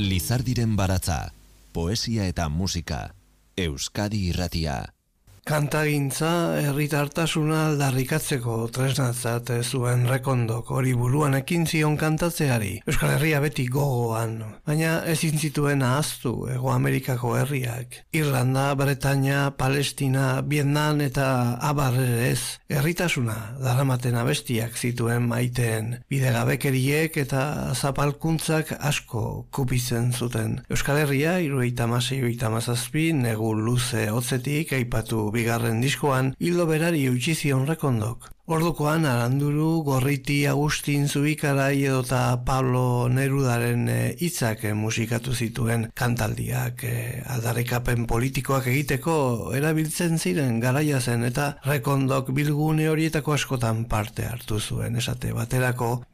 Lizardiren baratza, poesia eta musika, Euskadi Irratia. Kantagintza herritartasuna aldarrikatzeko tresnatzat zuen Rekondok hori buruan ekin zion kantatzeari. Euskal Herria beti gogoan, baina ezin zituen ahaztu Hego Amerikako herriak. Irlanda, Bretaña, Palestina, Vietnam eta abar ere ez. Herritasuna daramaten abestiak zituen maiteen. Bidegabekeriek eta zapalkuntzak asko kupitzen zuten. Euskal Herria 76-77 negu luze hotzetik aipatu bigarren diskoan hildo berari eutsi zion Rekondok. Ordukoan Aranduru, Gorriti, Agustin Zubikarai edota Pablo Nerudaren hitzak musikatu zituen kantaldiak aldarrikapen politikoak egiteko erabiltzen ziren garaia zen eta Rekondok bilgune horietako askotan parte hartu zuen. Esate baterako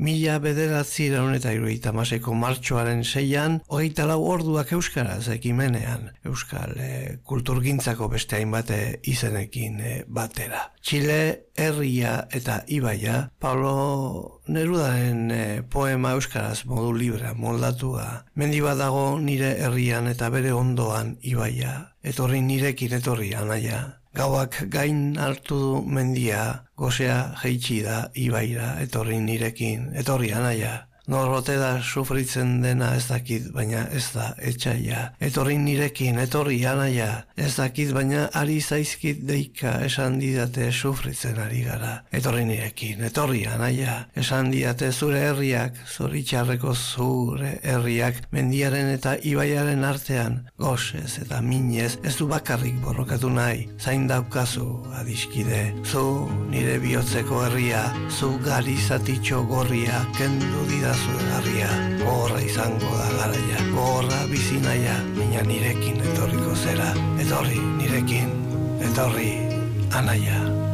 1976ko martxoaren 6an 24 orduak euskaraz ekimenean, euskal kulturgintzako beste hainbat izenekin batera. Txile, Herria eta Ibaia, Pablo Nerudaren poema euskaraz modu libra moldatua. Mendi bat dago nire herrian eta bere ondoan Ibaia, etorri nirekin etorri anaia. Gauak gain hartu du mendia, gozea jeitsi da Ibaira, etorri nirekin etorri anaia. Norrote da sufritzen dena ez dakit, baina ez da etxaia. Etorri nirekin, etorri anaia. Ez dakit, baina ari zaizkit deika esan didate sufritzen ari gara. Etorri nirekin, etorri anaia. Esan didate zure herriak, zoritxarreko zure herriak, mendiaren eta ibaiaren artean, gozez eta minez, ez du bakarrik borrokatu nahi. Zain daukazu, adiskide. Zu nire bihotzeko herria, zu garizatitxo gorria, kendu didaz zuegarria, gorra izango da garaia, gorra bizinaia, baina nirekin etorriko zera, etorri nirekin, etorri anaia.